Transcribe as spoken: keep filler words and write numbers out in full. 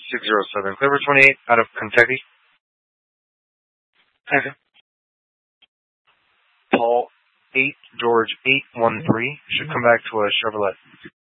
six zero seven. Clear twenty-eight out of Kentucky. Okay. Paul eight George eight one three should come back to a Chevrolet.